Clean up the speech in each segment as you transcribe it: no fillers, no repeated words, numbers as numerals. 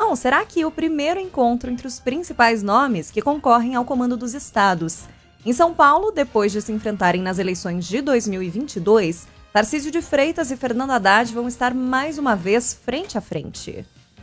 Então, será que o primeiro encontro entre os principais nomes que concorrem ao comando dos estados? Em São Paulo, depois de se enfrentarem nas eleições de 2022, Tarcísio de Freitas e Fernando Haddad vão estar mais uma vez frente a frente.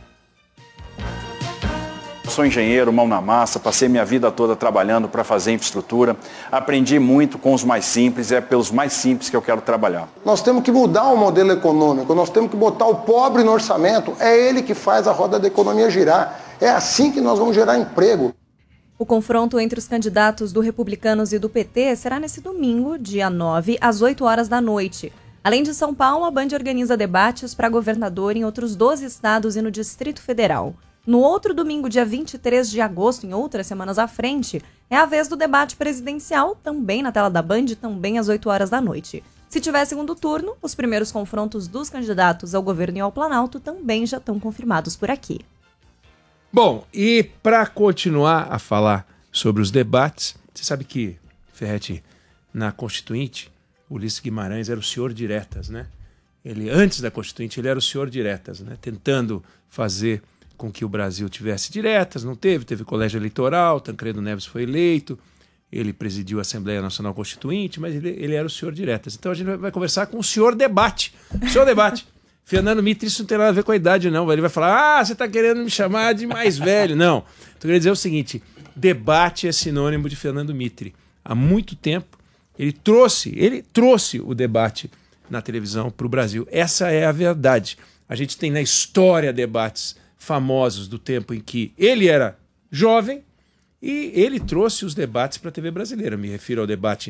Sou engenheiro, mão na massa, passei minha vida toda trabalhando para fazer infraestrutura. Aprendi muito com os mais simples, é pelos mais simples que eu quero trabalhar. Nós temos que mudar o modelo econômico, nós temos que botar o pobre no orçamento, é ele que faz a roda da economia girar. É assim que nós vamos gerar emprego. O confronto entre os candidatos do Republicanos e do PT será nesse domingo, dia 9, às 8 horas da noite. Além de São Paulo, a Band organiza debates para governador em outros 12 estados e no Distrito Federal. No outro domingo, dia 23 de agosto, em outras semanas à frente, é a vez do debate presidencial, também na tela da Band, também às 8 horas da noite. Se tiver segundo turno, os primeiros confrontos dos candidatos ao governo e ao Planalto também já estão confirmados por aqui. Bom, e para continuar a falar sobre os debates, você sabe que, Ferretti, na Constituinte, Ulisses Guimarães era o senhor diretas, né? Ele, antes da Constituinte, ele era o senhor diretas, né? Tentando fazer com que o Brasil tivesse diretas, não teve colégio eleitoral, Tancredo Neves foi eleito, ele presidiu a Assembleia Nacional Constituinte, mas ele era o senhor diretas. Então a gente vai conversar com o senhor debate. O senhor debate. Fernando Mitre, isso não tem nada a ver com a idade, não. Ele vai falar, você está querendo me chamar de mais velho. Não. Então, queria dizer o seguinte, debate é sinônimo de Fernando Mitre. Há muito tempo, ele trouxe o debate na televisão para o Brasil. Essa é a verdade. A gente tem na história debates famosos do tempo em que ele era jovem e ele trouxe os debates para a TV brasileira. Me refiro ao debate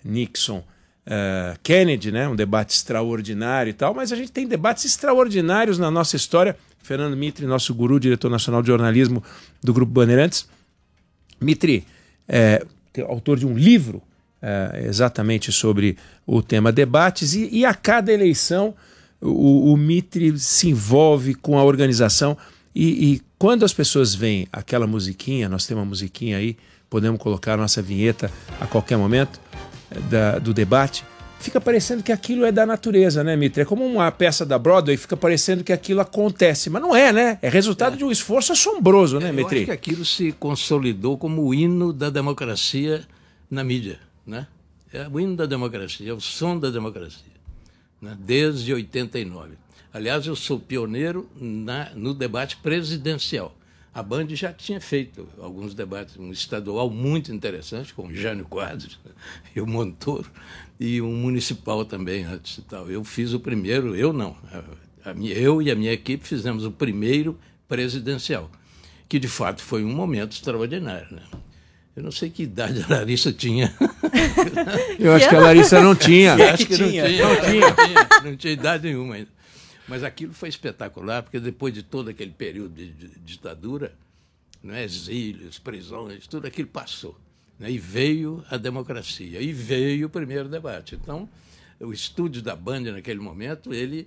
Nixon-Kennedy, né? Um debate extraordinário e tal, mas a gente tem debates extraordinários na nossa história. Fernando Mitre, nosso guru, diretor nacional de jornalismo do Grupo Bandeirantes. Mitre, autor de um livro exatamente sobre o tema debates e a cada eleição o Mitre se envolve com a organização e quando as pessoas veem aquela musiquinha, nós temos uma musiquinha aí, podemos colocar a nossa vinheta a qualquer momento do debate, fica parecendo que aquilo é da natureza, né, Mitre? É como uma peça da Broadway, fica parecendo que aquilo acontece, mas não é, né? É resultado de um esforço assombroso, né, Mitre? Eu acho que aquilo se consolidou como o hino da democracia na mídia, né? É o hino da democracia, é o som da democracia, né? Desde 89. Aliás, eu sou pioneiro no debate presidencial. A Band já tinha feito alguns debates, um estadual muito interessante, com o Jânio Quadros e o Montoro, e um municipal também antes e tal. Eu fiz o primeiro, eu não. Eu e a minha equipe fizemos o primeiro presidencial, que de fato foi um momento extraordinário, né? Eu não sei que idade a Larissa tinha. Eu acho que a Larissa não tinha. Acho que não tinha idade nenhuma ainda. Mas aquilo foi espetacular, porque depois de todo aquele período de ditadura, né, exílios, prisões, tudo aquilo passou, né, e veio a democracia, e veio o primeiro debate. Então, o estúdio da Band, naquele momento, ele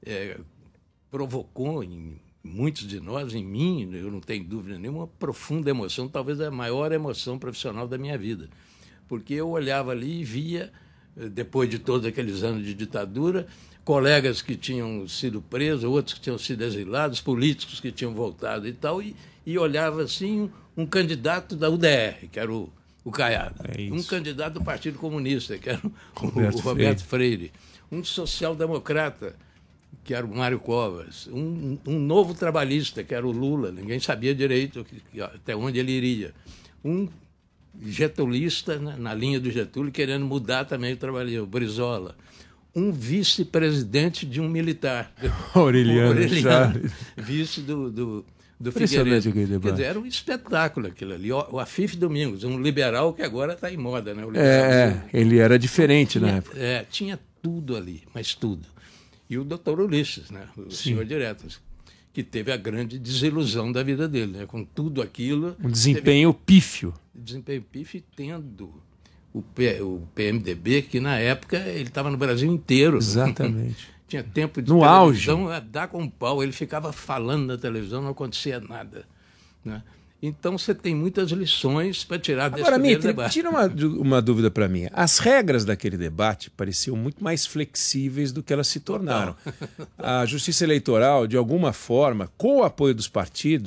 provocou em muitos de nós, em mim, eu não tenho dúvida nenhuma, uma profunda emoção, talvez a maior emoção profissional da minha vida. Porque eu olhava ali e via, depois de todos aqueles anos de ditadura, colegas que tinham sido presos, outros que tinham sido exilados, políticos que tinham voltado e tal, e olhava assim um candidato da UDR, que era o Caiado, um candidato do Partido Comunista, que era o Roberto Freire, um social-democrata, que era o Mário Covas, um novo trabalhista, que era o Lula, ninguém sabia direito até onde ele iria, um getulista, né, na linha do Getúlio, querendo mudar também o trabalho, o Brizola, um vice-presidente de um militar. Aureliano, vice do Figueiredo. Quer dizer, era um espetáculo aquilo ali. O Afif Domingos, um liberal que agora está em moda, né? Ele era diferente na época. Tinha tudo ali, mas tudo. E o doutor Ulisses, né? O senhor Diretas, que teve a grande desilusão da vida dele, né? Com tudo aquilo. Um desempenho pífio. Desempenho pífio, tendo o PMDB, que na época ele estava no Brasil inteiro. Exatamente. Tinha tempo de no televisão auge. A dar com pau. Ele ficava falando na televisão, não acontecia nada, né? Então você tem muitas lições para tirar desse primeiro debate. Tira uma dúvida para mim. As regras daquele debate pareciam muito mais flexíveis do que elas se tornaram. A Justiça Eleitoral, de alguma forma, com o apoio dos partidos,